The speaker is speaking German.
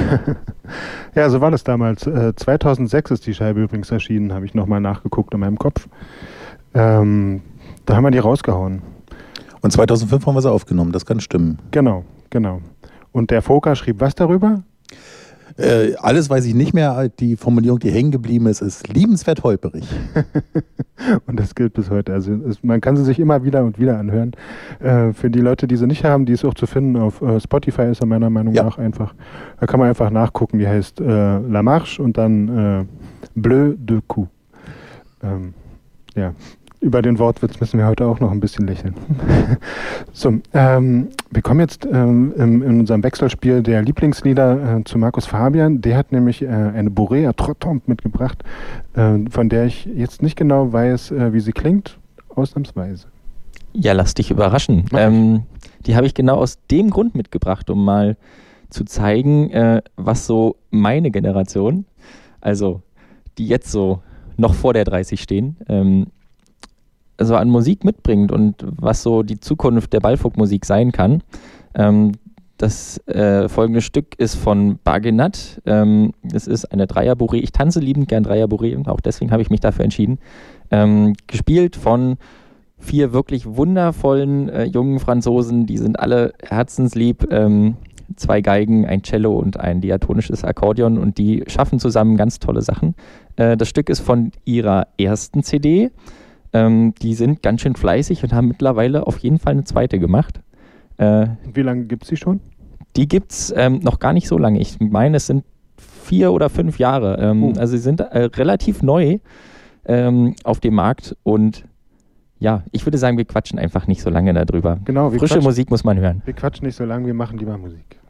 Ja, so war das damals. 2006 ist die Scheibe übrigens erschienen, habe ich nochmal nachgeguckt in meinem Kopf. Da haben wir die rausgehauen. Und 2005 haben wir sie aufgenommen, das kann stimmen. Genau. Und der Foka schrieb was darüber? Alles weiß ich nicht mehr. Die Formulierung, die hängen geblieben ist, ist liebenswert holperig. Und das gilt bis heute. Also man kann sie sich immer wieder und wieder anhören. Für die Leute, die sie nicht haben, die ist auch zu finden auf Spotify, ist er meiner Meinung nach einfach. Da kann man einfach nachgucken. Die heißt La Marche und dann Bleu de Coup. Ja. Über den Wortwitz müssen wir heute auch noch ein bisschen lächeln. So, wir kommen jetzt in unserem Wechselspiel der Lieblingslieder zu Markus Fabian. Der hat nämlich eine Borea Trottombe mitgebracht, von der ich jetzt nicht genau weiß, wie sie klingt, ausnahmsweise. Ja, lass dich überraschen. Die habe ich genau aus dem Grund mitgebracht, um mal zu zeigen, was so meine Generation, also die jetzt so noch vor der 30 stehen, so an Musik mitbringt und was so die Zukunft der Ballfolkmusik sein kann. Das folgende Stück ist von Bagenat. Es ist eine Dreierbourrée. Ich tanze liebend gern Dreierbourrée und auch deswegen habe ich mich dafür entschieden. Gespielt von 4 wirklich wundervollen jungen Franzosen. Die sind alle herzenslieb. 2 Geigen, ein Cello und ein diatonisches Akkordeon und die schaffen zusammen ganz tolle Sachen. Das Stück ist von ihrer ersten CD. Die sind ganz schön fleißig und haben mittlerweile auf jeden Fall eine zweite gemacht. Wie lange gibt es die schon? Die gibt es noch gar nicht so lange. Ich meine, es sind 4 oder 5 Jahre. Also sie sind relativ neu auf dem Markt und ja, ich würde sagen, wir quatschen einfach nicht so lange darüber. Genau, Frische Musik muss man hören. Wir quatschen nicht so lange, wir machen lieber Musik.